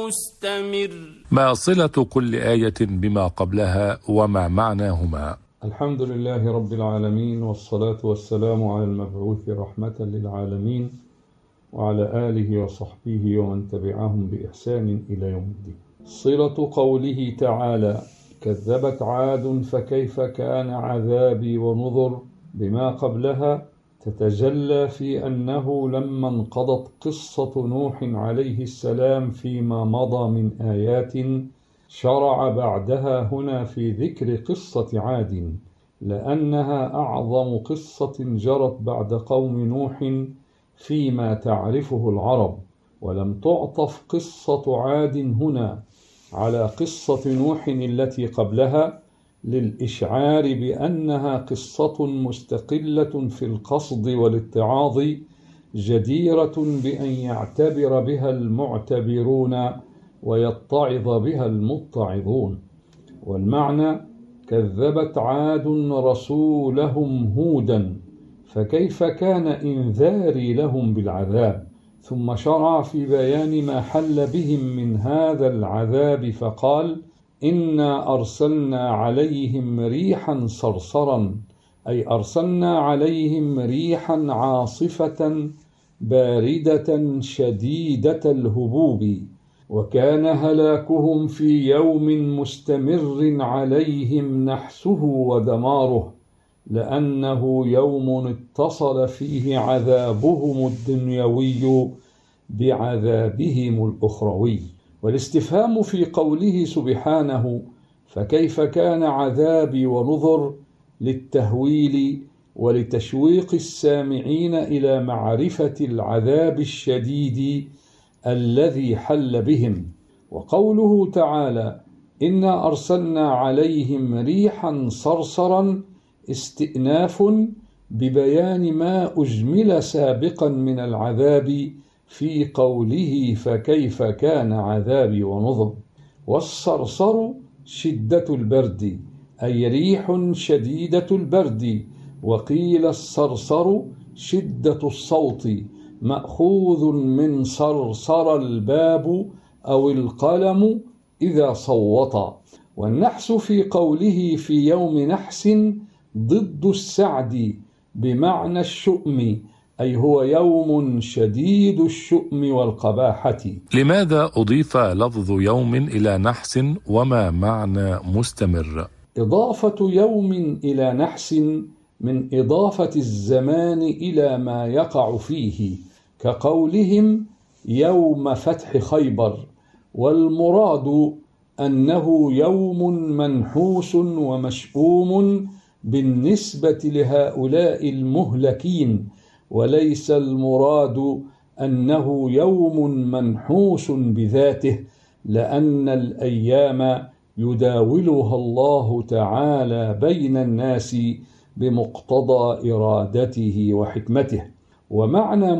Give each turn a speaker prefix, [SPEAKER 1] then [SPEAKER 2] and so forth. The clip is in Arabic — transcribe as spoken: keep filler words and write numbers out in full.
[SPEAKER 1] مستمر.
[SPEAKER 2] ما صلة كل آية بما قبلها وما معناهما؟
[SPEAKER 3] الحمد لله رب العالمين، والصلاة والسلام على المبعوث رحمة للعالمين وعلى آله وصحبه ومن تبعهم بإحسان إلى يوم الدين. صلة قوله تعالى: كذبت عاد فكيف كان عذابي ونذر بما قبلها، تتجلى في أنه لما انقضت قصة نوح عليه السلام فيما مضى من آيات، شرع بعدها هنا في ذكر قصة عاد، لأنها أعظم قصة جرت بعد قوم نوح فيما تعرفه العرب، ولم تعطف قصة عاد هنا على قصة نوح التي قبلها للإشعار بأنها قصة مستقلة في القصد والاتعاظ، جديرة بأن يعتبر بها المعتبرون ويتعظ بها المتعظون. والمعنى: كذبت عاد رسولهم هودا فكيف كان إنذاري لهم بالعذاب، ثم شرع في بيان ما حل بهم من هذا العذاب فقال: إنا أرسلنا عليهم ريحا صرصرا، أي أرسلنا عليهم ريحا عاصفة باردة شديدة الهبوب، وكان هلاكهم في يوم مستمر عليهم نحسه ودماره، لأنه يوم اتصل فيه عذابهم الدنيوي بعذابهم الأخروي. والاستفهام في قوله سبحانه: فكيف كان عذابي ونذر، للتهويل ولتشويق السامعين إلى معرفة العذاب الشديد الذي حل بهم. وقوله تعالى: إنا أرسلنا عليهم ريحا صرصرا، استئناف ببيان ما أجمل سابقا من العذاب في قوله فكيف كان عذابي ونذر. والصرصر شدة البرد، أي ريح شديدة البرد، وقيل الصرصر شدة الصوت، مأخوذ من صرصر الباب أو القلم إذا صوت. والنحس في قوله في يوم نحس ضد السعد بمعنى الشؤم، أي هو يوم شديد الشؤم والقباحة.
[SPEAKER 2] لماذا أضيف لفظ يوم إلى نحس وما معنى مستمر؟
[SPEAKER 3] إضافة يوم إلى نحس من إضافة الزمان إلى ما يقع فيه، كقولهم يوم فتح خيبر، والمراد أنه يوم منحوس ومشؤوم بالنسبة لهؤلاء المهلكين، وليس المراد أنه يوم منحوس بذاته، لأن الأيام يداولها الله تعالى بين الناس بمقتضى إرادته وحكمته. ومعنى